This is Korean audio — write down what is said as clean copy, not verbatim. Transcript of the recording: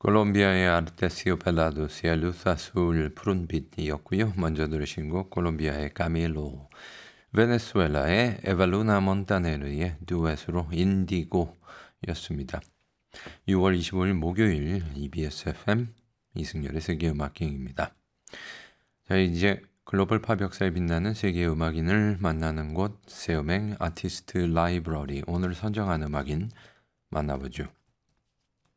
콜롬비아의 아르테시오 벨라도스의 루스 아술 푸른빛이었고요. 먼저 들으신 곡 콜롬비아의 까밀로, 베네수엘라의 에발루나 몬타네르의 듀엣으로 인디고였습니다. 6월 25일 목요일 EBS FM 이승열의 세계음악행입니다. 자, 이제 글로벌 팝 역사에 빛나는 세계 음악인을 만나는 곳 세음행 아티스트 라이브러리, 오늘 선정한 음악인 만나보죠.